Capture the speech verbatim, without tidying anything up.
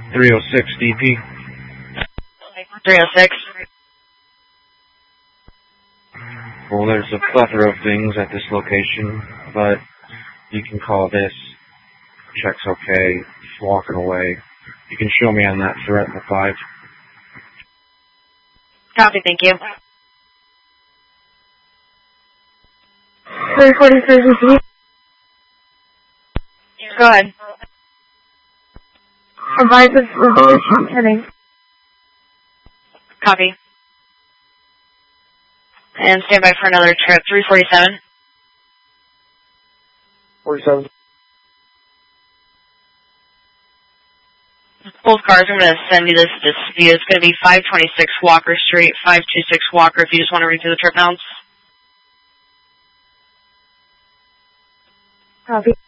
three oh six D P. three oh six. Well, there's a plethora of things at this location, but you can call this. Check's okay. Just walking away. You can show me on that threat in the five. Copy, thank you. three forty-three D P. Go ahead. Advise us revolution heading. Copy. And stand by for another trip. three forty-seven. forty-seven. Both cars, I'm going to send you this dispute. It's going to be five twenty-six Walker Street, five two six Walker, if you just want to read through the trip mounts. Copy.